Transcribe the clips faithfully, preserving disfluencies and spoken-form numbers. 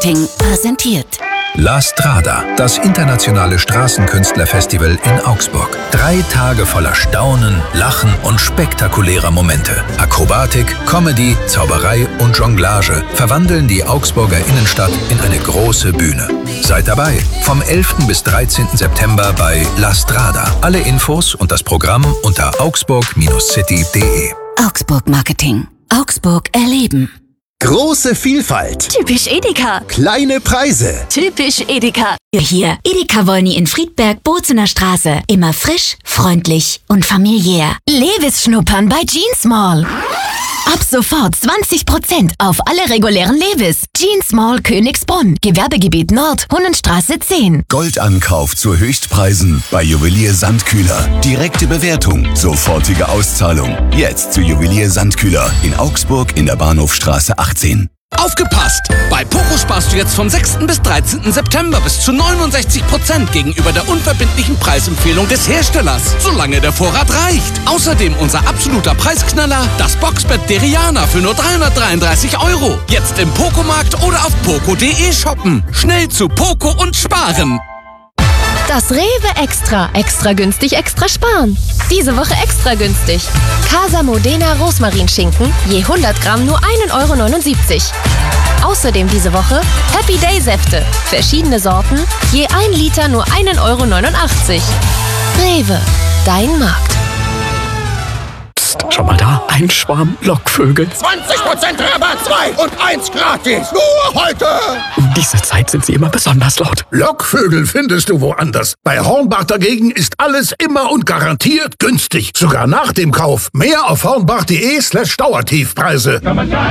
Marketing präsentiert. La Strada, das internationale Straßenkünstlerfestival in Augsburg. Drei Tage voller Staunen, Lachen und spektakulärer Momente. Akrobatik, Comedy, Zauberei und Jonglage verwandeln die Augsburger Innenstadt in eine große Bühne. Seid dabei, vom elften bis dreizehnten September bei La Strada. Alle Infos und das Programm unter augsburg city punkt de. Augsburg Marketing. Augsburg erleben. Große Vielfalt. Typisch Edeka. Kleine Preise. Typisch Edeka. Hier, Edeka Wolny in Friedberg, Bozener Straße. Immer frisch, freundlich und familiär. Levis schnuppern bei Jeans Mall. Ab sofort zwanzig Prozent auf alle regulären Levis. Jeans Mall Königsbrunn. Gewerbegebiet Nord, Hunnenstraße zehn. Goldankauf zu Höchstpreisen bei Juwelier Sandkühler. Direkte Bewertung, sofortige Auszahlung. Jetzt zu Juwelier Sandkühler in Augsburg in der Bahnhofstraße achtzehn. Aufgepasst! Bei Poco sparst du jetzt vom sechsten bis dreizehnten September bis zu neunundsechzig Prozent gegenüber der unverbindlichen Preisempfehlung des Herstellers, solange der Vorrat reicht. Außerdem unser absoluter Preisknaller, das Boxbett Deriana für nur dreihundertdreiunddreißig Euro. Jetzt im Poco-Markt oder auf poco punkt de shoppen. Schnell zu Poco und sparen! Das Rewe Extra. Extra günstig, extra sparen. Diese Woche extra günstig. Casa Modena Rosmarinschinken, je hundert Gramm nur ein Euro neunundsiebzig. Außerdem diese Woche Happy Day Säfte. Verschiedene Sorten, je ein Liter nur ein Euro neunundachtzig. Rewe, dein Markt. Psst, schau mal da, ein Schwarm Lockvögel. zwanzig Prozent Rabatt, zwei und eins gratis. Nur heute. Um diese Zeit sind sie immer besonders laut. Lockvögel findest du woanders. Bei Hornbach dagegen ist alles immer und garantiert günstig. Sogar nach dem Kauf. Mehr auf hornbach punkt de slash Dauertiefpreise.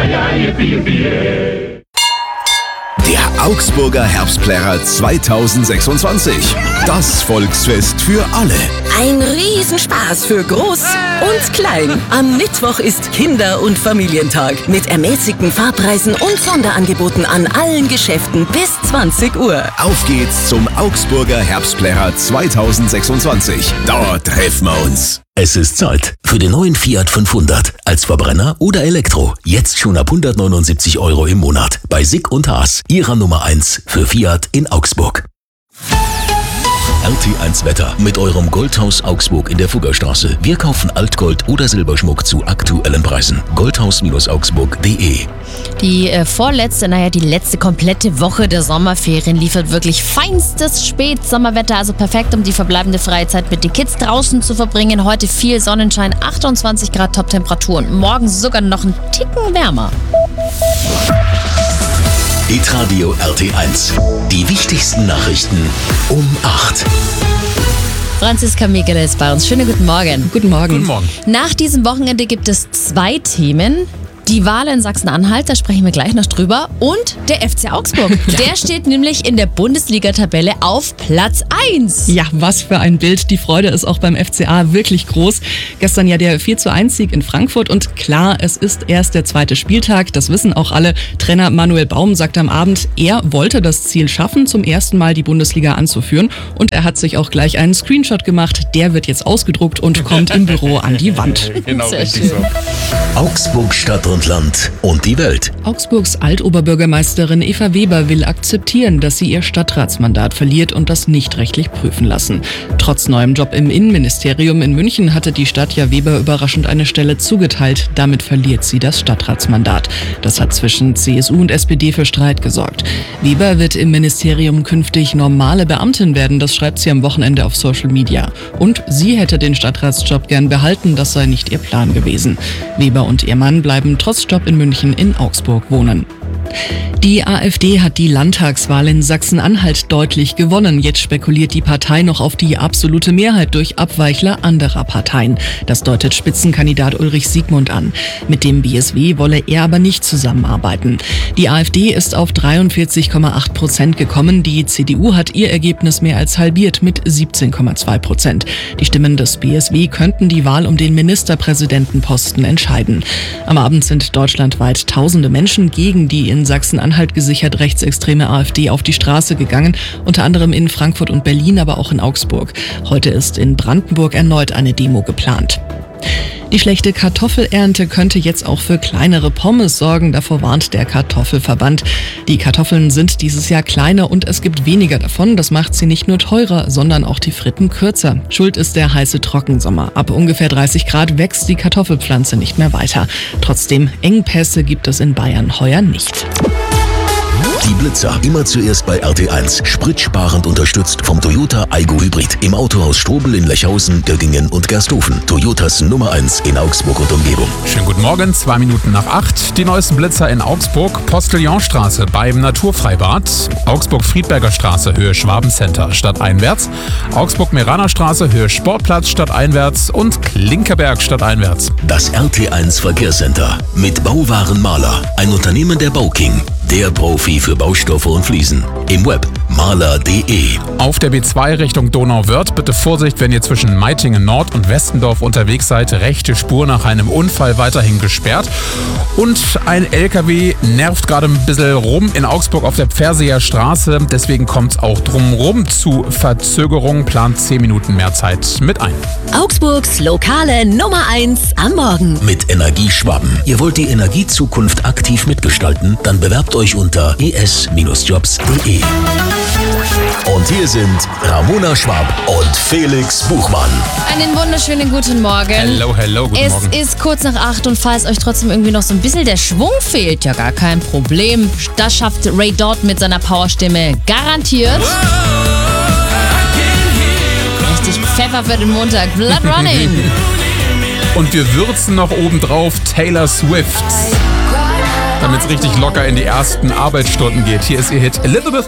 Der Augsburger Herbstplärrer zweitausendsechsundzwanzig. Das Volksfest für alle. Ein Riesenspaß für Groß und Klein. Am Mittwoch ist Kinder- und Familientag mit ermäßigten Fahrpreisen und Sonderangeboten an allen Geschäften bis zwanzig Uhr. Auf geht's zum Augsburger Herbstplärrer zweitausendsechsundzwanzig. Dort treffen wir uns. Es ist Zeit für den neuen Fiat fünfhundert. Als Verbrenner oder Elektro. Jetzt schon ab hundertneunundsiebzig Euro im Monat. Bei Sick und Haas, Ihrer Nummer eins für Fiat in Augsburg. R T eins Wetter mit eurem Goldhaus Augsburg in der Fuggerstraße. Wir kaufen Altgold oder Silberschmuck zu aktuellen Preisen. goldhaus augsburg punkt de. Die äh, vorletzte, naja, die letzte komplette Woche der Sommerferien liefert wirklich feinstes Spätsommerwetter, also perfekt, um die verbleibende Freizeit mit den Kids draußen zu verbringen. Heute viel Sonnenschein, achtundzwanzig Grad Top-Temperaturen. Morgen sogar noch einen Ticken wärmer. Hitradio R T eins. Die wichtigsten Nachrichten um acht. Franziska Mikele ist bei uns. Schönen guten Morgen. Guten Morgen. Guten Morgen. Nach diesem Wochenende gibt es zwei Themen. Die Wahl in Sachsen-Anhalt, da sprechen wir gleich noch drüber. Und der F C Augsburg. Ja. Der steht nämlich in der Bundesliga-Tabelle auf Platz eins. Ja, was für ein Bild. Die Freude ist auch beim F C A wirklich groß. Gestern ja der vier zu eins Sieg in Frankfurt. Und klar, es ist erst der zweite Spieltag. Das wissen auch alle. Trainer Manuel Baum sagte am Abend, er wollte das Ziel schaffen, zum ersten Mal die Bundesliga anzuführen. Und er hat sich auch gleich einen Screenshot gemacht. Der wird jetzt ausgedruckt und kommt im Büro an die Wand. Genau, Sehr richtig schön. so. Augsburg, Stadt und Land und die Welt. Augsburgs Altoberbürgermeisterin Eva Weber will akzeptieren, dass sie ihr Stadtratsmandat verliert und das nicht rechtlich prüfen lassen. Trotz neuem Job im Innenministerium in München hatte die Stadt ja Weber überraschend eine Stelle zugeteilt. Damit verliert sie das Stadtratsmandat. Das hat zwischen C S U und S P D für Streit gesorgt. Weber wird im Ministerium künftig normale Beamtin werden, das schreibt sie am Wochenende auf Social Media. Und sie hätte den Stadtratsjob gern behalten, das sei nicht ihr Plan gewesen. Weber und ihr Mann bleiben trotz Job in München in Augsburg wohnen. Die AfD hat die Landtagswahl in Sachsen-Anhalt deutlich gewonnen. Jetzt spekuliert die Partei noch auf die absolute Mehrheit durch Abweichler anderer Parteien. Das deutet Spitzenkandidat Ulrich Siegmund an. Mit dem B S W wolle er aber nicht zusammenarbeiten. Die AfD ist auf dreiundvierzig Komma acht Prozent gekommen. Die C D U hat ihr Ergebnis mehr als halbiert mit siebzehn Komma zwei Prozent. Die Stimmen des B S W könnten die Wahl um den Ministerpräsidentenposten entscheiden. Am Abend sind deutschlandweit tausende Menschen gegen die in Sachsen-Anhalt gesichert rechtsextreme AfD auf die Straße gegangen, unter anderem in Frankfurt und Berlin, aber auch in Augsburg. Heute ist in Brandenburg erneut eine Demo geplant. Die schlechte Kartoffelernte könnte jetzt auch für kleinere Pommes sorgen, davor warnt der Kartoffelverband. Die Kartoffeln sind dieses Jahr kleiner und es gibt weniger davon. Das macht sie nicht nur teurer, sondern auch die Fritten kürzer. Schuld ist der heiße Trockensommer. Ab ungefähr dreißig Grad wächst die Kartoffelpflanze nicht mehr weiter. Trotzdem, Engpässe gibt es in Bayern heuer nicht. Die Blitzer, immer zuerst bei R T eins. Spritsparend unterstützt vom Toyota Aygo Hybrid. Im Autohaus Strobel in Lechhausen, Göggingen und Gersthofen. Toyotas Nummer eins in Augsburg und Umgebung. Schönen guten Morgen, zwei Minuten nach acht. Die neuesten Blitzer in Augsburg. Postillonstraße beim Naturfreibad. Augsburg-Friedberger Straße, Höhe Schwabencenter, stadteinwärts. Augsburg-Meraner Straße, Höhe Sportplatz, stadteinwärts. Und Klinkerberg, stadteinwärts. Das R T eins Verkehrscenter mit Bauwaren Maler. Ein Unternehmen der Bauking. Der Profi für Baustoffe und Fliesen. Im Web maler punkt de. Auf der B zwei Richtung Donauwörth bitte Vorsicht, wenn ihr zwischen Meitingen Nord und Westendorf unterwegs seid. Rechte Spur nach einem Unfall weiterhin gesperrt. Und ein L K W nervt gerade ein bisschen rum in Augsburg auf der Pferseer Straße. Deswegen kommt es auch drumrum zu Verzögerungen. Plant zehn Minuten mehr Zeit mit ein. Augsburgs lokale Nummer eins am Morgen. Mit Energie Schwaben. Ihr wollt die Energiezukunft aktiv mitgestalten? Dann bewerbt euch unter e s jobs punkt de. Und hier sind Ramona Schwab und Felix Buchmann. Einen wunderschönen guten Morgen. Hello, hello, guten es Morgen. Es ist kurz nach acht und falls euch trotzdem irgendwie noch so ein bisschen der Schwung fehlt, ja gar kein Problem. Das schafft Ray Dalton mit seiner Powerstimme garantiert. Richtig Pfeffer für den Montag. Blood Running. Und wir würzen noch obendrauf Taylor Swift, damit es richtig locker in die ersten Arbeitsstunden geht. Hier ist ihr Hit Elizabeth.